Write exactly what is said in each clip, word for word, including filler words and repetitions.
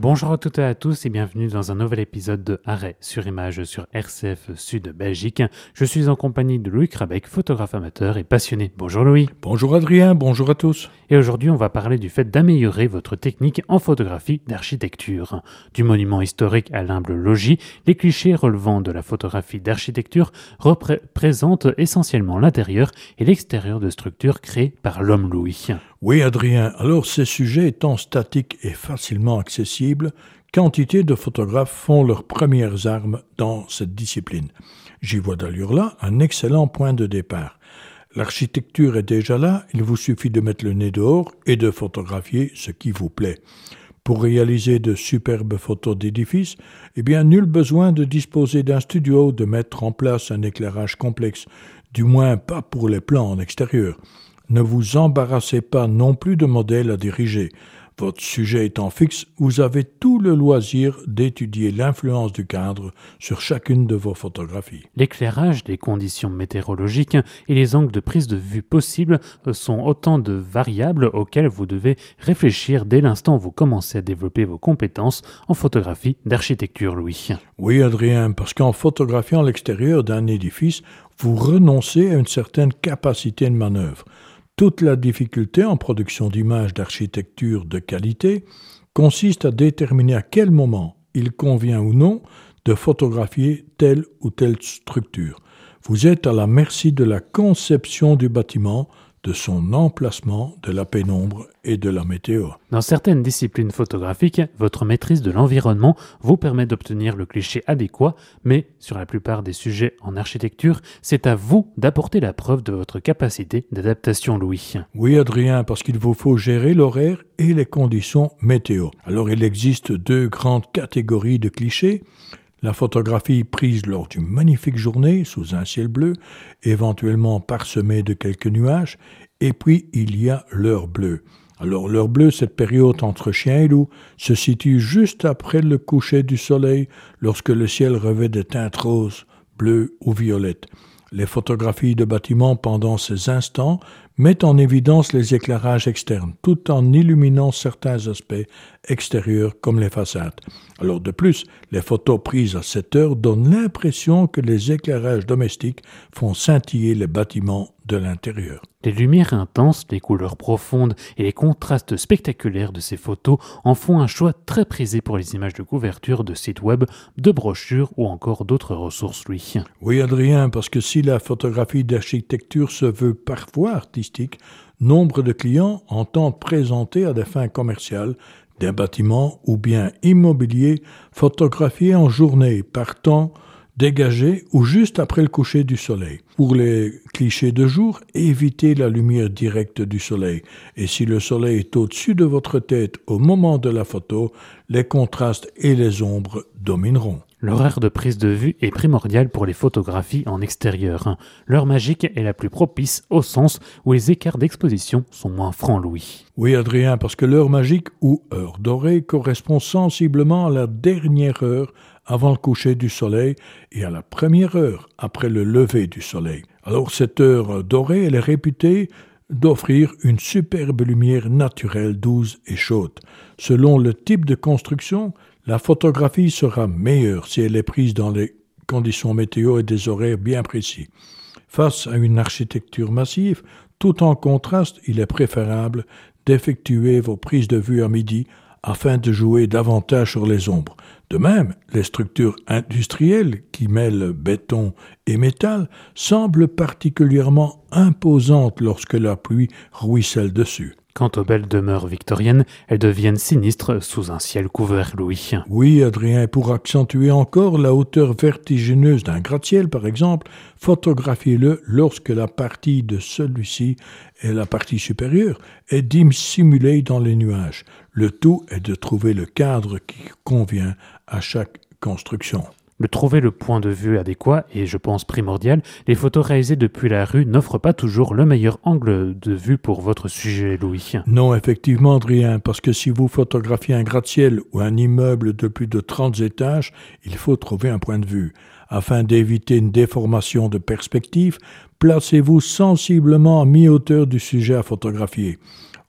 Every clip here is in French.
Bonjour à toutes et à tous et bienvenue dans un nouvel épisode de Arrêt sur image sur R C F Sud Belgique. Je suis en compagnie de Louis Krabeck, photographe amateur et passionné. Bonjour Louis. Bonjour Adrien, bonjour à tous. Et aujourd'hui on va parler du fait d'améliorer votre technique en photographie d'architecture. Du monument historique à l'humble logis, les clichés relevant de la photographie d'architecture représentent essentiellement l'intérieur et l'extérieur de structures créées par l'homme Louis. Oui Adrien, alors ces sujets étant statiques et facilement accessibles, quantité de photographes font leurs premières armes dans cette discipline. J'y vois d'ailleurs là un excellent point de départ. L'architecture est déjà là, il vous suffit de mettre le nez dehors et de photographier ce qui vous plaît. Pour réaliser de superbes photos d'édifices, eh bien nul besoin de disposer d'un studio, de mettre en place un éclairage complexe, du moins pas pour les plans en extérieur. Ne vous embarrassez pas non plus de modèles à diriger. Votre sujet étant fixe, vous avez tout le loisir d'étudier l'influence du cadre sur chacune de vos photographies. L'éclairage, les conditions météorologiques et les angles de prise de vue possibles sont autant de variables auxquelles vous devez réfléchir dès l'instant où vous commencez à développer vos compétences en photographie d'architecture, Louis. Oui, Adrien, parce qu'en photographiant l'extérieur d'un édifice, vous renoncez à une certaine capacité de manœuvre. Toute la difficulté en production d'images d'architecture de qualité consiste à déterminer à quel moment il convient ou non de photographier telle ou telle structure. Vous êtes à la merci de la conception du bâtiment, de son emplacement, de la pénombre et de la météo. Dans certaines disciplines photographiques, votre maîtrise de l'environnement vous permet d'obtenir le cliché adéquat, mais sur la plupart des sujets en architecture, c'est à vous d'apporter la preuve de votre capacité d'adaptation, Louis. Oui, Adrien, parce qu'il vous faut gérer l'horaire et les conditions météo. Alors, il existe deux grandes catégories de clichés. La photographie prise lors d'une magnifique journée sous un ciel bleu, éventuellement parsemée de quelques nuages, et puis il y a l'heure bleue. Alors l'heure bleue, cette période entre chien et loup, se situe juste après le coucher du soleil, lorsque le ciel revêt des teintes roses, bleues ou violettes. Les photographies de bâtiments pendant ces instants mettent en évidence les éclairages externes, tout en illuminant certains aspects extérieurs comme les façades. Alors de plus, les photos prises à cette heure donnent l'impression que les éclairages domestiques font scintiller les bâtiments de l'intérieur. Les lumières intenses, les couleurs profondes et les contrastes spectaculaires de ces photos en font un choix très prisé pour les images de couverture de sites web, de brochures ou encore d'autres ressources, Louis. Oui, Adrien, parce que si la photographie d'architecture se veut parfois artistique, nombre de clients entendent présenter à des fins commerciales des bâtiments ou biens immobiliers photographiés en journée, par temps dégagé ou juste après le coucher du soleil. Pour les clichés de jour, évitez la lumière directe du soleil. Et si le soleil est au-dessus de votre tête au moment de la photo, les contrastes et les ombres domineront. L'horaire de prise de vue est primordial pour les photographies en extérieur. L'heure magique est la plus propice au sens où les écarts d'exposition sont moins francs, Louis. Oui, Adrien, parce que l'heure magique ou heure dorée correspond sensiblement à la dernière heure avant le coucher du soleil et à la première heure après le lever du soleil. Alors cette heure dorée, elle est réputée d'offrir une superbe lumière naturelle, douce et chaude. Selon le type de construction, la photographie sera meilleure si elle est prise dans les conditions météo et des horaires bien précis. Face à une architecture massive, tout en contraste, il est préférable d'effectuer vos prises de vue à midi afin de jouer davantage sur les ombres. De même, les structures industrielles qui mêlent béton et métal semblent particulièrement imposantes lorsque la pluie ruisselle dessus. Quant aux belles demeures victoriennes, elles deviennent sinistres sous un ciel couvert, Louis. Oui, Adrien, pour accentuer encore la hauteur vertigineuse d'un gratte-ciel, par exemple, photographiez-le lorsque la partie de celui-ci, et la partie supérieure, est dissimulée dans les nuages. Le tout est de trouver le cadre qui convient à chaque construction. De trouver le point de vue adéquat est, je pense, primordial. Les photos réalisées depuis la rue n'offrent pas toujours le meilleur angle de vue pour votre sujet, Louis. Non, effectivement, Adrien, parce que si vous photographiez un gratte-ciel ou un immeuble de plus de trente étages, il faut trouver un point de vue. Afin d'éviter une déformation de perspective, placez-vous sensiblement à mi-hauteur du sujet à photographier.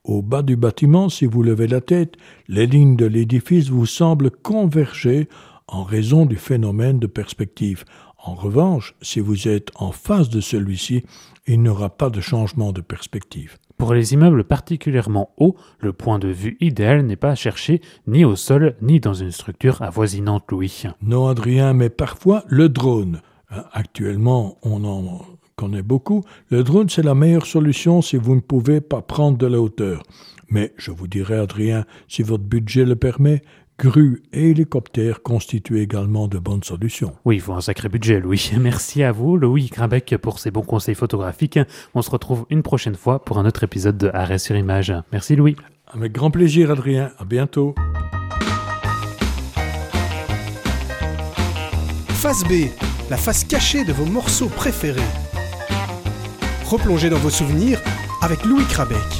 Au bas du bâtiment, si vous levez la tête, les lignes de l'édifice vous semblent converger en raison du phénomène de perspective. En revanche, si vous êtes en face de celui-ci, il n'y aura pas de changement de perspective. Pour les immeubles particulièrement hauts, le point de vue idéal n'est pas à chercher ni au sol ni dans une structure avoisinante, Louis. Non, Adrien, mais parfois le drone. Actuellement, on en connaît beaucoup. Le drone, c'est la meilleure solution si vous ne pouvez pas prendre de la hauteur. Mais je vous dirais, Adrien, si votre budget le permet, grues et hélicoptères constituent également de bonnes solutions. Oui, il faut un sacré budget, Louis. Merci à vous, Louis Grimbec, pour ces bons conseils photographiques. On se retrouve une prochaine fois pour un autre épisode de Arrêt sur Image. Merci, Louis. Avec grand plaisir, Adrien. À bientôt. Face B, la face cachée de vos morceaux préférés. Replongez dans vos souvenirs avec Louis Crabec.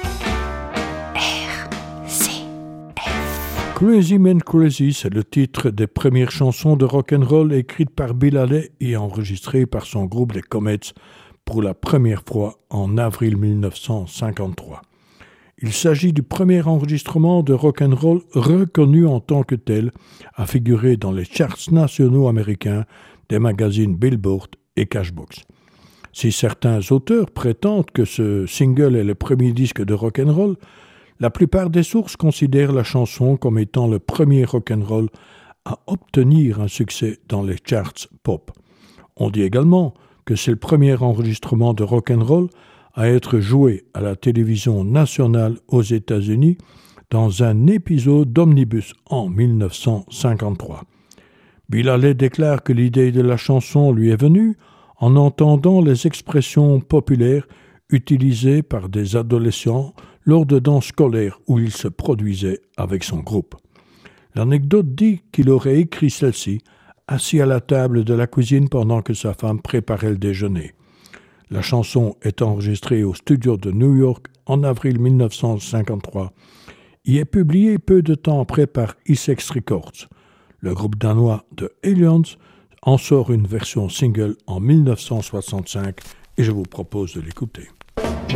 Crazy Man Crazy, c'est le titre des premières chansons de rock'n'roll écrites par Bill Haley et enregistrées par son groupe les Comets pour la première fois en avril dix-neuf cent cinquante-trois. Il s'agit du premier enregistrement de rock'n'roll reconnu en tant que tel, à figurer dans les charts nationaux américains des magazines Billboard et Cashbox. Si certains auteurs prétendent que ce single est le premier disque de rock'n'roll, la plupart des sources considèrent la chanson comme étant le premier rock'n'roll à obtenir un succès dans les charts pop. On dit également que c'est le premier enregistrement de rock'n'roll à être joué à la télévision nationale aux États-Unis dans un épisode d'Omnibus en dix-neuf cent cinquante-trois. Bill Haley déclare que l'idée de la chanson lui est venue en entendant les expressions populaires utilisées par des adolescents lors de danses scolaires où il se produisait avec son groupe. L'anecdote dit qu'il aurait écrit celle-ci assis à la table de la cuisine pendant que sa femme préparait le déjeuner. La chanson est enregistrée au studio de New York en avril dix-neuf cent cinquante-trois et est publiée peu de temps après par Essex Records. Le groupe danois de Aliens en sort une version single en dix-neuf cent soixante-cinq et je vous propose de l'écouter.